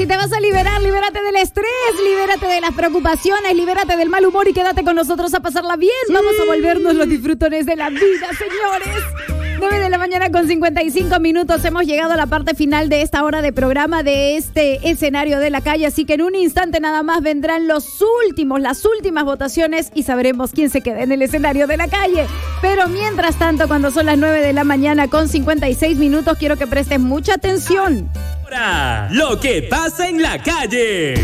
si te vas a liberar, libérate del estrés, libérate de las preocupaciones, libérate del mal humor y quédate con nosotros a pasarla bien. Vamos a volvernos los disfrutones de la vida, señores. 9:55 a.m. Hemos llegado a la parte final de esta hora de programa, de este escenario de la calle. Así que en un instante nada más vendrán las últimas votaciones y sabremos quién se queda en el escenario de la calle. Pero mientras tanto, cuando son las 9:56 a.m, quiero que prestes mucha atención. Ahora, lo que pasa en la calle.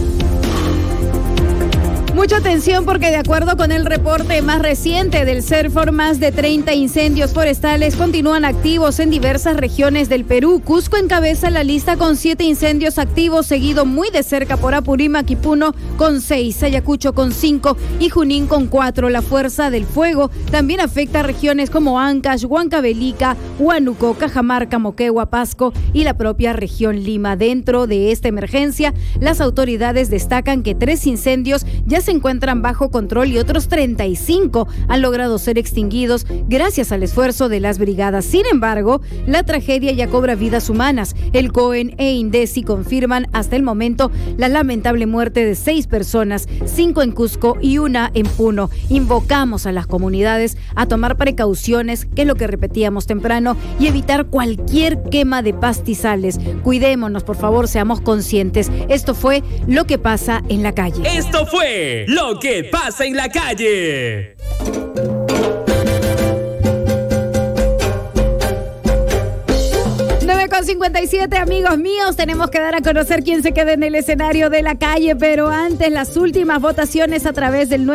Mucha atención porque de acuerdo con el reporte más reciente del CERFOR, más de 30 incendios forestales continúan activos en diversas regiones del Perú. Cusco encabeza la lista con 7 incendios activos, seguido muy de cerca por Apurímac y Puno con 6, Ayacucho con 5 y Junín con 4. La fuerza del fuego también afecta a regiones como Ancash, Huancavelica, Huánuco, Cajamarca, Moquegua, Pasco y la propia región Lima. Dentro de esta emergencia, las autoridades destacan que 3 incendios ya se encuentran bajo control y otros 35 han logrado ser extinguidos gracias al esfuerzo de las brigadas. Sin embargo, la tragedia ya cobra vidas humanas. El COEN e INDECI confirman hasta el momento la lamentable muerte de 6 personas, 5 en Cusco y 1 en Puno. Invocamos a las comunidades a tomar precauciones, que es lo que repetíamos temprano, y evitar cualquier quema de pastizales. Cuidémonos, por favor, seamos conscientes. Esto fue lo que pasa en la calle. Esto fue lo que pasa en la calle. 9:57, amigos míos, tenemos que dar a conocer quién se queda en el escenario de la calle, pero antes las últimas votaciones a través del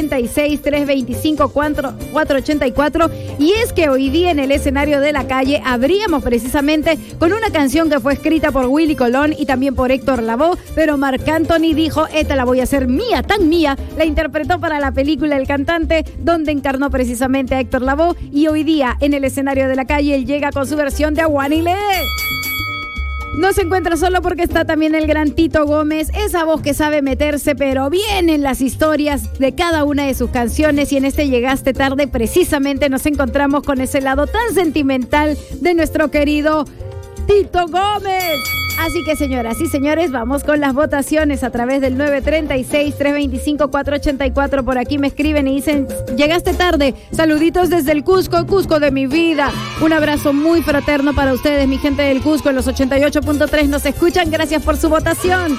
936-325-484, y es que hoy día en el escenario de la calle abríamos precisamente con una canción que fue escrita por Willy Colón y también por Héctor Lavoe, pero Marc Anthony dijo, esta la voy a hacer mía, tan mía, la interpretó para la película El Cantante, donde encarnó precisamente a Héctor Lavoe, y hoy día en el escenario de la calle él llega con su versión de Aguanile. No se encuentra solo porque está también el gran Tito Gómez, esa voz que sabe meterse pero bien en las historias de cada una de sus canciones, y en este Llegaste Tarde precisamente nos encontramos con ese lado tan sentimental de nuestro querido Tito Gómez. Así que, señoras y señores, vamos con las votaciones a través del 936-325-484. Por aquí me escriben y dicen, llegaste tarde, saluditos desde el Cusco, Cusco de mi vida. Un abrazo muy fraterno para ustedes, mi gente del Cusco, en los 88.3 nos escuchan, gracias por su votación.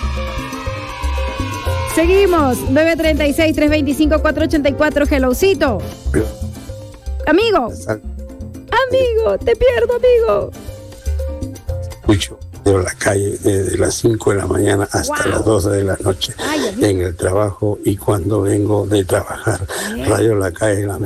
Seguimos, 936-325-484, hellocito. Amigo, te pierdo, amigo. Escucho la calle desde las 5 de la mañana hasta las 12 de la noche en el trabajo y cuando vengo de trabajar. Radio La Calle, la